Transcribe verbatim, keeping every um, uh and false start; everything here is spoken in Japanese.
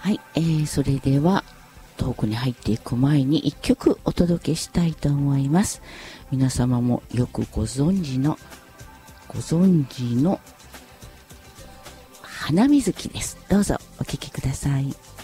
はい、えー、それではトークに入っていく前に一曲お届けしたいと思います。皆様もよくご存知のご存知の花水木です。どうぞお聴きください。